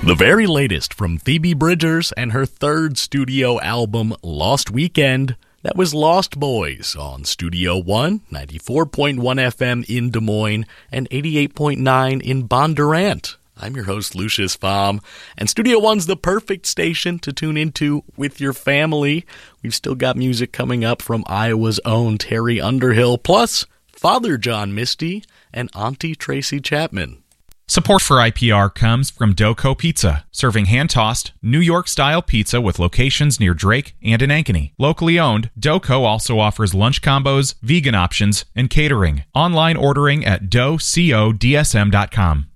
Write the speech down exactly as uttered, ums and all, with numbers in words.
The very latest from Phoebe Bridgers and her third studio album, Lost Weekend. That was Lost Boys on Studio One, ninety-four point one F M in Des Moines and eighty-eight point nine in Bondurant. I'm your host, Lucius Baum, and Studio One's the perfect station to tune into with your family. We've still got music coming up from Iowa's own Terry Underhill, plus Father John Misty and Auntie Tracy Chapman. Support for I P R comes from Doco Pizza, serving hand-tossed, New York-style pizza with locations near Drake and in Ankeny. Locally owned, Doco also offers lunch combos, vegan options, and catering. Online ordering at docodsm dot com.